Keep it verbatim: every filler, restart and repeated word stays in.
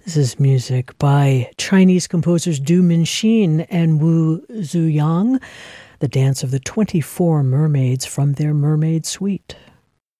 This is music by Chinese composers Du Minxin and Wu Zuyang, the dance of the twenty-four mermaids from their Mermaid Suite.